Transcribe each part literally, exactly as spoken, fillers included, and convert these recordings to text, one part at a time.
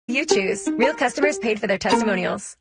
You choose. Real customers paid for their testimonials.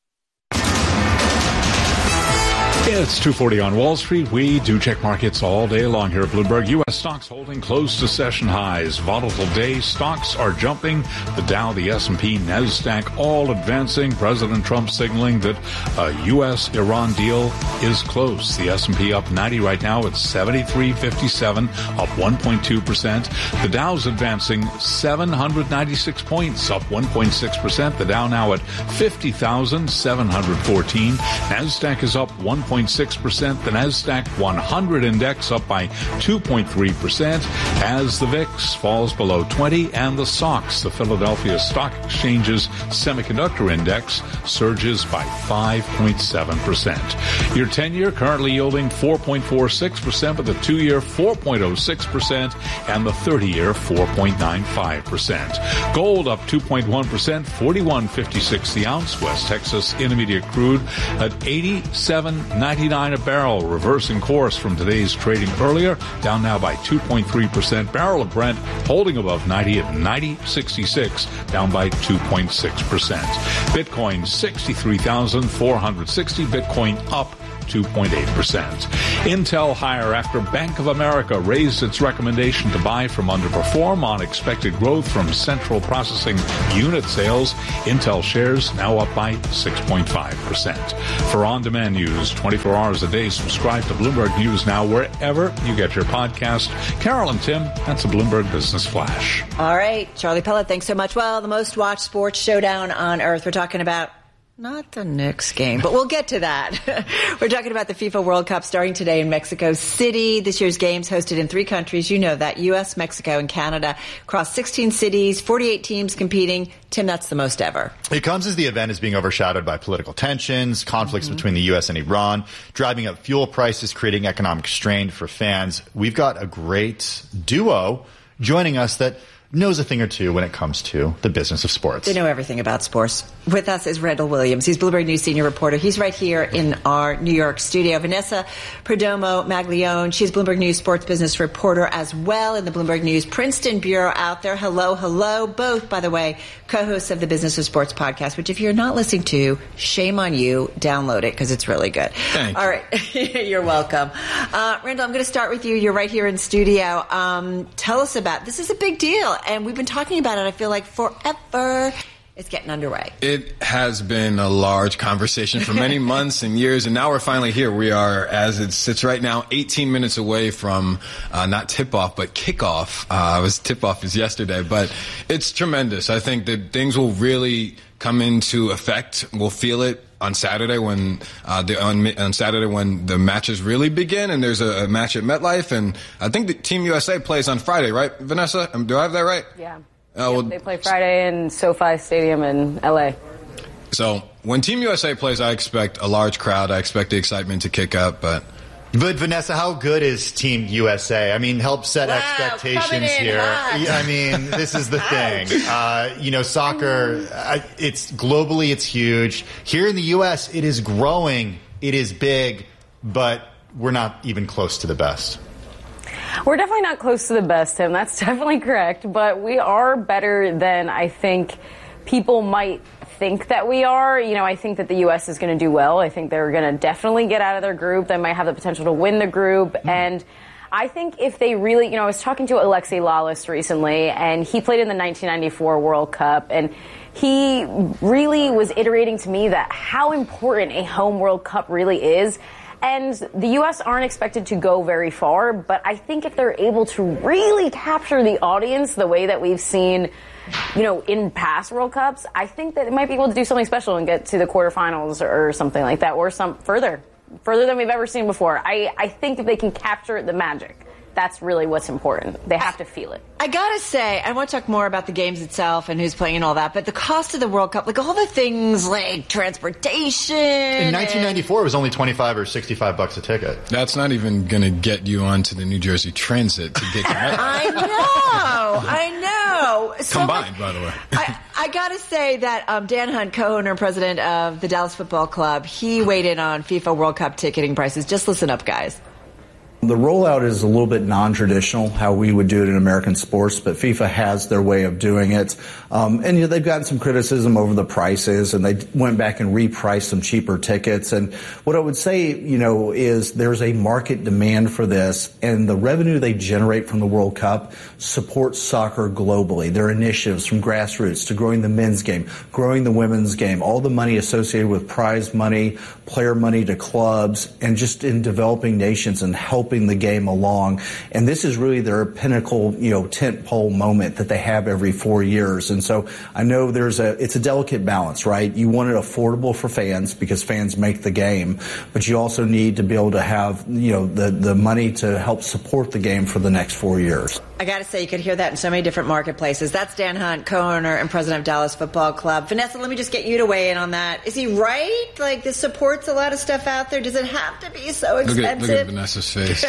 It's two forty on Wall Street. We do check markets all day long here at Bloomberg. U S stocks holding close to session highs. Volatile day. Stocks are jumping. The Dow, the S and P, NASDAQ all advancing. President Trump signaling that a U S Iran deal is close. The S and P up ninety right now at seventy-three fifty-seven, up one point two percent. The Dow's advancing seven hundred ninety-six points, up one point six percent. The Dow now at fifty thousand seven hundred fourteen. NASDAQ is up one point six percent. The NASDAQ one hundred index up by two point three percent as the V I X falls below twenty, and the S O X, the Philadelphia Stock Exchange's semiconductor index, surges by five point seven percent. Your ten-year currently yielding four point four six percent, but the two-year four point oh six percent, and the thirty-year four point nine five percent. Gold up two point one percent, forty-one fifty-six the ounce. West Texas Intermediate crude at eighty-seven ninety-nine a barrel, reversing course from today's trading earlier, down now by two point three percent. Barrel of Brent holding above ninety at ninety sixty-six, down by two point six percent. Bitcoin sixty-three thousand four hundred sixty, Bitcoin up two point eight percent. Intel higher after Bank of America raised its recommendation to buy from Underperform on expected growth from central processing unit sales. Intel shares now up by six point five percent. For on-demand news twenty-four hours a day, subscribe to Bloomberg News Now wherever you get your podcast. Carol and Tim, that's a Bloomberg Business Flash. All right, Charlie Pellet, thanks so much. Well, the most watched sports showdown on earth. We're talking about not the Knicks game, but we'll get to that. We're talking about the FIFA World Cup starting today in Mexico City. This year's games hosted in three countries. You know that, U S, Mexico, and Canada. Across sixteen cities, forty-eight teams competing. Tim, that's the most ever. It comes as the event is being overshadowed by political tensions, conflicts mm-hmm. between the U S and Iran, driving up fuel prices, creating economic strain for fans. We've got a great duo joining us that knows a thing or two when it comes to the business of sports. They know everything about sports. With us is Randall Williams. He's Bloomberg News senior reporter. He's right here in our New York studio. Vanessa Perdomo Maglione. She's Bloomberg News sports business reporter as well in the Bloomberg News Princeton bureau out there. Hello, hello. Both, by the way, co-hosts of the Business of Sports podcast, which if you're not listening to, shame on you. Download it because it's really good. Thank All you. right. You're welcome. Uh, Randall, I'm going to start with you. You're right here in studio. Um, tell us about, this is a big deal. And we've been talking about it, I feel like, forever. It's getting underway. It has been a large conversation for many months and years, and now we're finally here. We are, as it sits right now, eighteen minutes away from uh, not tip-off, but kickoff. Uh, it was tip-off is yesterday, but it's tremendous. I think that things will really come into effect. We'll feel it on Saturday when uh, the on, on Saturday when the matches really begin, and there's a, a match at MetLife, and I think the Team U S A plays on Friday, right, Vanessa? Um, do I have that right? Yeah. Uh, well, yep, they play Friday in SoFi Stadium in L A. So when Team U S A plays, I expect a large crowd. I expect the excitement to kick up, but. But, Vanessa, how good is Team U S A? I mean, help set wow, expectations here. Hot. I mean, this is the thing. Uh, you know, soccer, uh, it's globally, it's huge. Here in the U S, it is growing. It is big, but we're not even close to the best. We're definitely not close to the best, Tim. That's definitely correct. But we are better than I think people might think that we are. You know, I think that the U S is going to do well. I think they're going to definitely get out of their group. They might have the potential to win the group. Mm-hmm. And I think if they really, you know, I was talking to Alexi Lalas recently, and he played in the nineteen ninety-four World Cup, and he really was iterating to me that how important a home World Cup really is. And the U S aren't expected to go very far, but I think if they're able to really capture the audience the way that we've seen, you know, in past World Cups, I think that they might be able to do something special and get to the quarterfinals or something like that, or some further, further than we've ever seen before. I, I think if they can capture the magic, that's really what's important. They have to feel it. I gotta say, I want to talk more about the games itself and who's playing and all that, but the cost of the World Cup, like all the things like transportation. In nineteen ninety-four, it was only twenty-five or sixty-five bucks a ticket. That's not even going to get you onto the New Jersey Transit to get you. I know, I know. So Combined, like, by the way. I, I gotta say that um, Dan Hunt, co-owner and president of the Dallas Football Club, he weighed in on FIFA World Cup ticketing prices. Just listen up, guys. The rollout is a little bit non-traditional, how we would do it in American sports, but FIFA has their way of doing it. Um, and you know, they've gotten some criticism over the prices, and they went back and repriced some cheaper tickets. And what I would say, you know, is there's a market demand for this, and the revenue they generate from the World Cup supports soccer globally. Their initiatives from grassroots to growing the men's game, growing the women's game, all the money associated with prize money, player money to clubs, and just in developing nations and helping the game along. And this is really their pinnacle, you know, tent pole moment that they have every four years. And so I know there's a, it's a delicate balance, right? You want it affordable for fans because fans make the game, but you also need to be able to have, you know, the, the money to help support the game for the next four years. I got to say, you could hear that in so many different marketplaces. That's Dan Hunt, co-owner and president of Dallas Football Club. Vanessa, let me just get you to weigh in on that. Is he right? Like, this supports a lot of stuff out there. Does it have to be so expensive? Look at, look at Vanessa's face.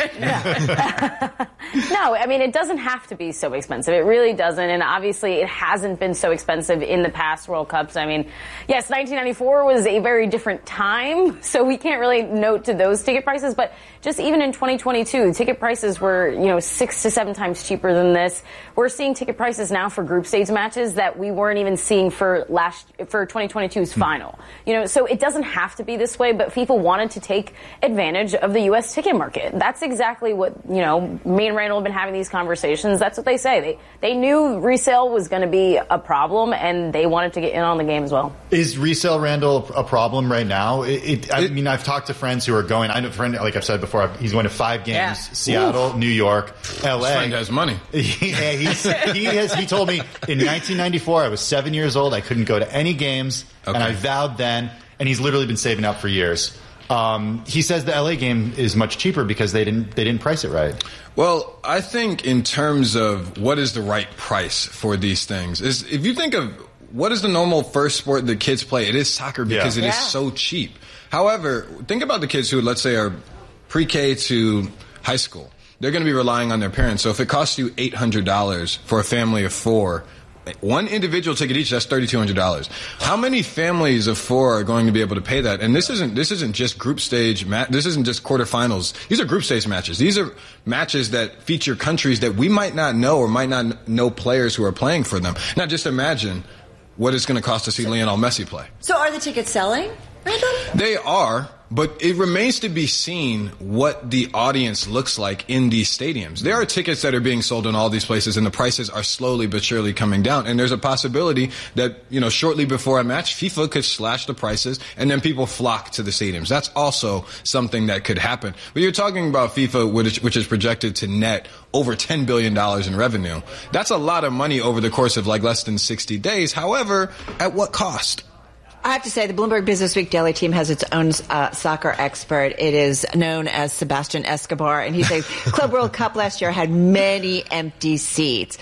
No, I mean, it doesn't have to be so expensive. It really doesn't. And obviously, it hasn't been so expensive in the past World Cups. I mean, yes, nineteen ninety-four was a very different time, so we can't really note to those ticket prices. But just even in twenty twenty-two, ticket prices were, you know, six to seven times cheaper than this. We're seeing ticket prices now for group stage matches that we weren't even seeing for last for twenty twenty-two's final. You know, so it doesn't have to be this way, but FIFA wanted to take advantage of the U S ticket market. That's exactly what, you know, me and Randall have been having these conversations. That's what they say. They they knew resale was going to be a problem, and they wanted to get in on the game as well. Is resale, Randall, a problem right now? It, it, I mean, I've talked to friends who are going. I know a friend, like I've said before, he's going to five games: yeah. Seattle, Ooh. New York, L A. His friend has money. Yeah, he's, he has. He told me in nineteen ninety-four, I was seven years old. I couldn't go to any games, okay. and I vowed then. And he's literally been saving up for years. Um, he says the L A game is much cheaper because they didn't they didn't price it right. Well, I think in terms of what is the right price for these things is if you think of what is the normal first sport that kids play, it is soccer because yeah. it yeah. is so cheap. However, think about the kids who, let's say, are pre-K to high school. They're going to be relying on their parents. So if it costs you eight hundred dollars for a family of four, one individual ticket each, that's thirty-two hundred dollars. How many families of four are going to be able to pay that? And this isn't this isn't just group stage, ma- this isn't just quarterfinals. These are group stage matches. These are matches that feature countries that we might not know or might not know players who are playing for them. Now, just imagine what it's going to cost to see Lionel Messi play. So are the tickets selling, Randall? They are. But it remains to be seen what the audience looks like in these stadiums. There are tickets that are being sold in all these places, and the prices are slowly but surely coming down. And there's a possibility that, you know, shortly before a match, FIFA could slash the prices, and then people flock to the stadiums. That's also something that could happen. But you're talking about FIFA, which, which is projected to net over ten billion dollars in revenue. That's a lot of money over the course of like less than sixty days. However, at what cost? I have to say, the Bloomberg Business Week Daily team has its own uh, soccer expert. It is known as Sebastian Escobar, and he says Club World Cup last year had many empty seats.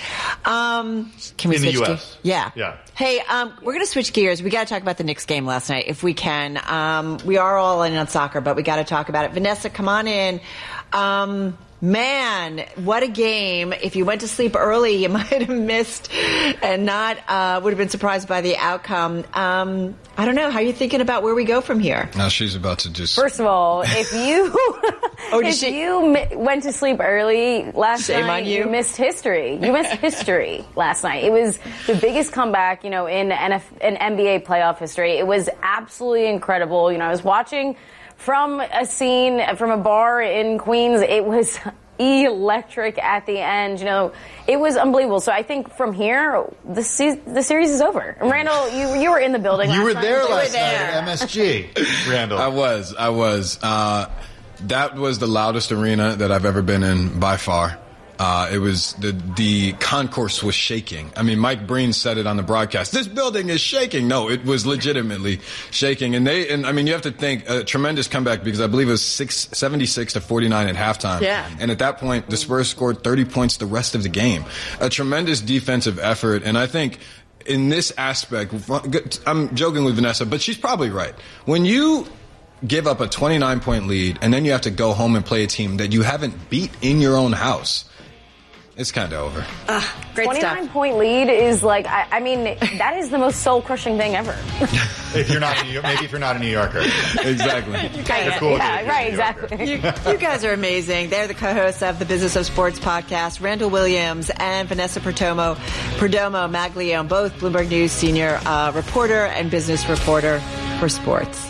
Um, can we in switch the U S? Ge- yeah. Yeah. Hey, um, we're going to switch gears. We got to talk about the Knicks game last night, if we can. Um, we are all in on soccer, but we got to talk about it. Vanessa, come on in. Um, Man, what a game. If you went to sleep early, you might have missed and not uh, would have been surprised by the outcome. Um, I don't know. How are you thinking about where we go from here? Now she's about to just... First of all, if you oh, if she... you mi- went to sleep early last Shame night, on you. you missed history. You missed history last night. It was the biggest comeback, you know, in N F- in N B A playoff history. It was absolutely incredible. You know, I was watching... From a scene, from a bar in Queens, it was electric at the end. You know, it was unbelievable. So I think from here, the se- the series is over. And Randall, you you were in the building last You were night. there You last were there. night at M S G, Randall. I was. I was. Uh, that was the loudest arena that I've ever been in by far. Uh, it was the the concourse was shaking. I mean, Mike Breen said it on the broadcast. This building is shaking. No, it was legitimately shaking. And they and I mean, you have to think a tremendous comeback because I believe it was six, seventy-six to forty-nine at halftime. Yeah. And at that point, the Spurs scored thirty points the rest of the game. A tremendous defensive effort. And I think in this aspect, I'm joking with Vanessa, but she's probably right. When you give up a twenty-nine point lead and then you have to go home and play a team that you haven't beat in your own house, It's kind of over. Uh, great twenty-nine stuff. point lead is like, I, I mean, that is the most soul-crushing thing ever. If you're not, a New York, maybe if you're not a New Yorker. Exactly. You guys, It's cool yeah, if you're a right, New Yorker. exactly. you, you guys are amazing. They're the co-hosts of the Business of Sports podcast, Randall Williams and Vanessa Perdomo, Perdomo Maglione, both Bloomberg News senior uh, reporter and business reporter for sports.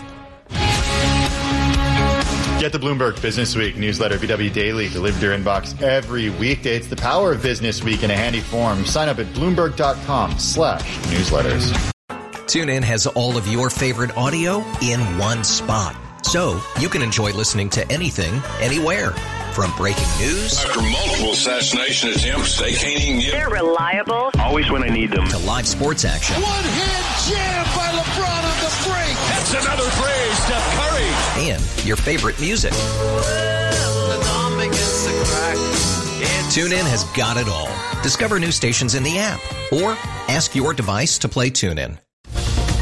Get the Bloomberg Business Week newsletter, B W Daily, delivered to your inbox every weekday. It's the power of Business Week in a handy form. Sign up at Bloomberg.com slash newsletters. TuneIn has all of your favorite audio in one spot. So you can enjoy listening to anything, anywhere. From breaking news after multiple assassination attempts, they can't even get. They're reliable. Always when I need them. To live sports action. One hand jam by LeBron on the break. That's another three, Steph Curry. And your favorite music. TuneIn has got it all. Discover new stations in the app or ask your device to play TuneIn.